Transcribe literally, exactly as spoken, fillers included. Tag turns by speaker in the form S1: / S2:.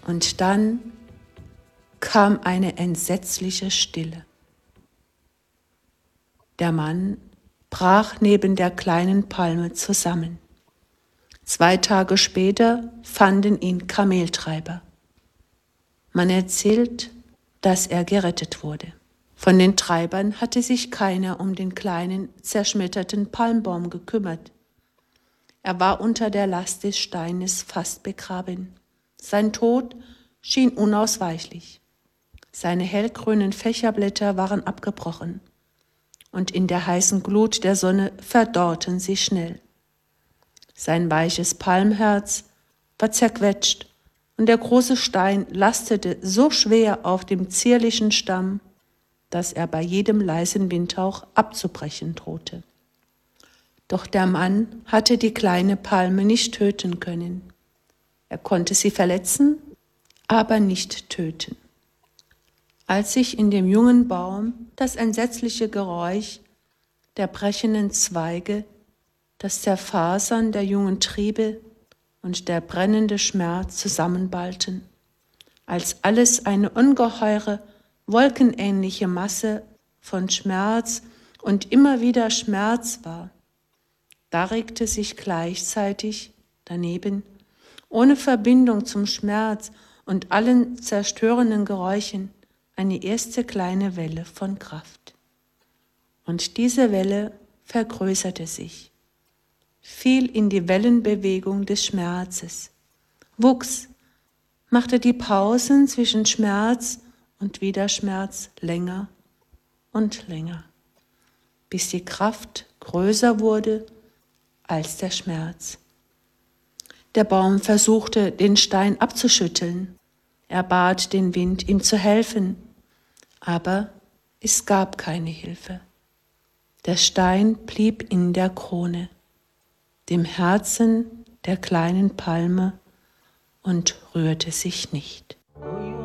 S1: Und dann kam eine entsetzliche Stille. Der Mann brach neben der kleinen Palme zusammen. Zwei Tage später fanden ihn Kameltreiber. Man erzählt, dass er gerettet wurde. Von den Treibern hatte sich keiner um den kleinen, zerschmetterten Palmbaum gekümmert. Er war unter der Last des Steines fast begraben. Sein Tod schien unausweichlich. Seine hellgrünen Fächerblätter waren abgebrochen und in der heißen Glut der Sonne verdorrten sie schnell. Sein weiches Palmherz war zerquetscht und der große Stein lastete so schwer auf dem zierlichen Stamm, dass er bei jedem leisen Windhauch abzubrechen drohte. Doch der Mann hatte die kleine Palme nicht töten können. Er konnte sie verletzen, aber nicht töten. Als sich in dem jungen Baum das entsetzliche Geräusch der brechenden Zweige, das Zerfasern der jungen Triebe und der brennende Schmerz zusammenballten, als alles eine ungeheure, wolkenähnliche Masse von Schmerz und immer wieder Schmerz war, da regte sich gleichzeitig daneben, ohne Verbindung zum Schmerz und allen zerstörenden Geräuschen, eine erste kleine Welle von Kraft. Und diese Welle vergrößerte sich, fiel in die Wellenbewegung des Schmerzes, wuchs, machte die Pausen zwischen Schmerz und wieder Schmerz länger und länger, bis die Kraft größer wurde als der Schmerz. Der Baum versuchte, den Stein abzuschütteln. Er bat den Wind, ihm zu helfen, aber es gab keine Hilfe. Der Stein blieb in der Krone, dem Herzen der kleinen Palme, und rührte sich nicht.